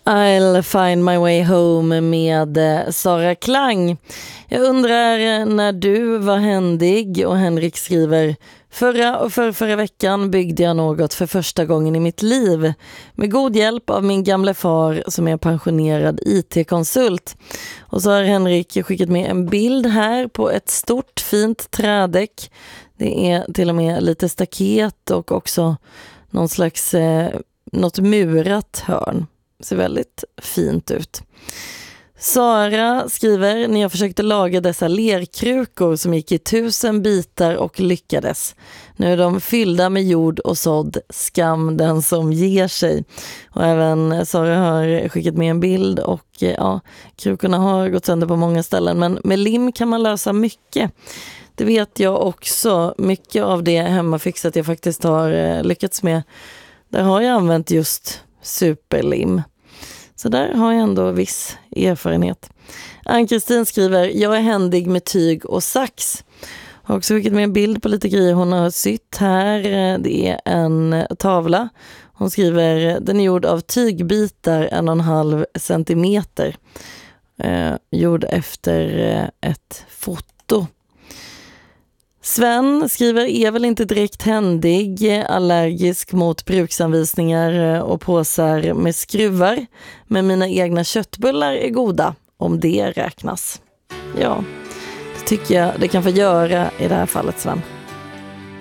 I'll find my way home med Sara Klang. Jag undrar när du var händig, och Henrik skriver: förra och förra veckan byggde jag något för första gången i mitt liv med god hjälp av min gamla far som är pensionerad IT-konsult. Och så har Henrik skickat med en bild här på ett stort fint trädäck. Det är till och med lite staket och också någon slags något murat hörn. Ser väldigt fint ut. Sara skriver: när jag försökte laga dessa lerkrukor som gick i 1000 bitar och lyckades. Nu är de fyllda med jord och sådd, skam den som ger sig. Och även Sara har skickat med en bild, och ja, krukorna har gått sönder på många ställen, men med lim kan man lösa mycket. Det vet jag också. Mycket av det hemmafixat jag faktiskt har lyckats med, där har jag använt just superlim. Så där har jag ändå viss erfarenhet. Ann-Kristin skriver: jag är händig med tyg och sax. Har också skickat med en bild på lite grejer hon har sytt här. Det är en tavla. Hon skriver: den är gjord av tygbitar 1,5 centimeter. Gjord efter ett foto. Sven skriver: är väl inte direkt händig, allergisk mot bruksanvisningar och påsar med skruvar, men mina egna köttbullar är goda, om det räknas. Ja, det tycker jag det kan få göra i det här fallet, Sven.